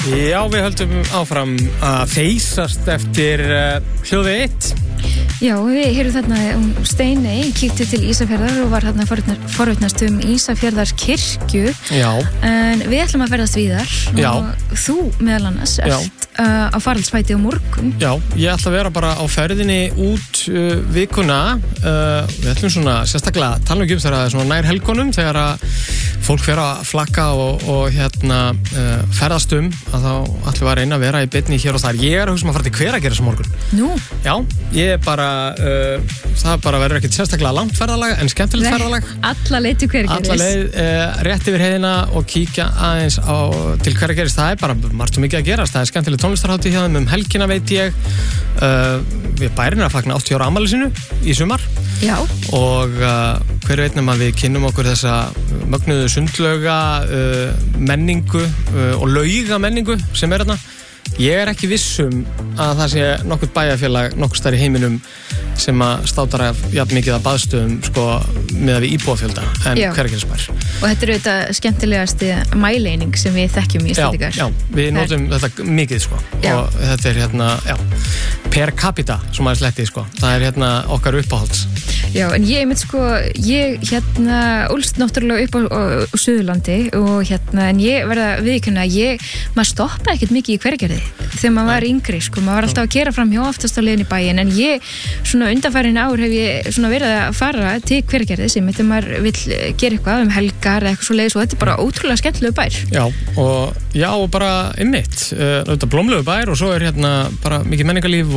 Já, við höldum áfram að feysast eftir hljóði 1. Já, við heyrum þarna Steiney kíkti til Ísafjarðar og var þarna forvitnast Ísafjarðars kirkju. Já. En við ætlum að ferðast víðar. Já. Og þú meðal annars ert á faraldsfæti á morgun. Já, ég ætla að vera bara á ferðinni út vikuna. Við ætlum svona sérstaklega tala um þegar það er svona nær helgonum, þegar að fólk fer að flakka og ferðast að þá ætlum við að reyna að vera í beinni hér og þar. Ég er að hugsa að fara til Hveragerðis á morgun. Nú? Já, ég er bara það bara verður ekkert sérstaklega langt ferðalag en skemmtilegt ferðalag. Alla leið til Hveragerðis. Alla leið rétt yfir heiðina og kíkja aðeins til Hveragerðis. Það er bara margt og mikið að gerast. Það er skemmtileg tónlistarhátíð hjá þeim helgina, veit ég. Við bærin að fagna 80 ára afmæli sínu í sumar. Já. Og hver veit nema við kynnum okkur þessa mögnuðu sundlauga menningu og lauga menningu sem er þarna. Ég er ekki vissum að það sé nokkurt bæjarfélag nokkur staðar í heiminum sem að státar af jafn mikið að baðstöðum með að við íbúafjölda en Hveragerðisbær. Og þetta er auðvitað skemmtilegasti mæleining sem við þekkjum í Íslendingar. Já, við notum þetta mikið og þetta er per capita sem aðeins letti það er okkar uppáhalds. Já, en ég úlst náttúrulega upp á Suðurlandi og en ég verða viðurkenna að maður stoppaði ekkert mikið í Hveragerði þegar maður var yngri, maður var alltaf að keyra fram hjá aftast á leiðinni í bæinn, en ég undanfarin ár hef ég verið að fara til Hveragerði sem þegar maður vill gera eitthvað helgar eða eitthvað svo leiðis og þetta er bara ótrúlega skemmtilegu bær. Já, og bara einmitt, þetta blómlegu bær og svo er bara mikið menningarlíf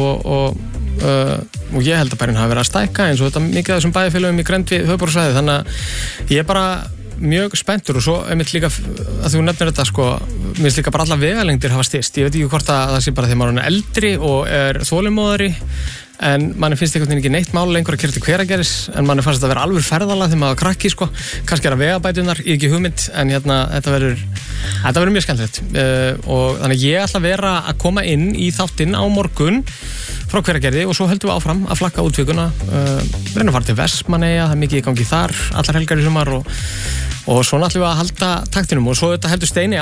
og ég held að bærin hafi verið að stækka eins og þetta mikið af þessum bæjarfélögum í grennd við höfuðborgarsvæðið, þannig að ég er bara mjög spenntur og svo einmitt líka að þú nefnir þetta mér finnst líka bara alla vegalengdir hafa styst. Ég veit ekki hvort að það sé bara þegar maður er eldri og er þolinmóðari en manni finnst einhvern veginn ekki neitt mál lengur að keyra til Hveragerðis en manni fannst þetta að vera alveg ferðalag þegar maður var krakki kannski er að vegabætunar, ég ekki hugmynd en þetta verður mjög skemmtilegt og þannig ég ætla að vera að koma inn í þáttinn á morgun frá Hveragerði og svo höldum við áfram að flakka út vikuna reyna að fara til Vestmannaeyja, það er mikið í gangi þar allar helgar í sumar og svona ætlum við að halda taktinum og svo þetta heldur Steiney